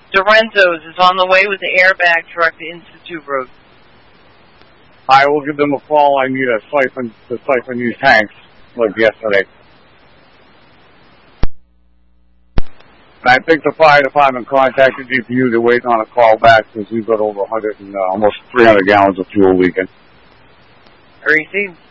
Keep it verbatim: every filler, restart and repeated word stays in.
Dorenzo's is on the way with the airbag truck to Institute Road. I will give them a call. I need a siphon to siphon these tanks like yesterday. And I think the fire department contacted D P U. They're waiting on a call back because we've got over one hundred and uh, almost three hundred gallons of fuel leaking. Received.